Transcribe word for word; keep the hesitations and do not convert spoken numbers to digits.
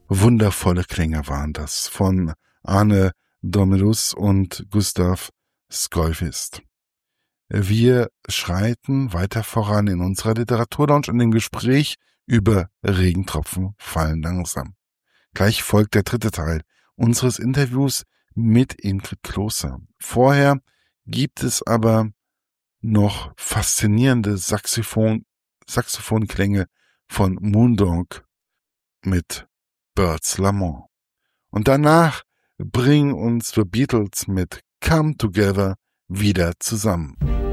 wundervolle Klänge waren das von Arne Dominus und Gustav Skolvist. Wir schreiten weiter voran in unserer Literaturlounge und im Gespräch über Regentropfen fallen langsam. Gleich folgt der dritte Teil unseres Interviews mit Ingrid Kloser. Vorher gibt es aber noch faszinierende Saxophon, Saxophonklänge von Moondog mit Birds Lamont. Und danach bringen uns The Beatles mit Come Together wieder zusammen.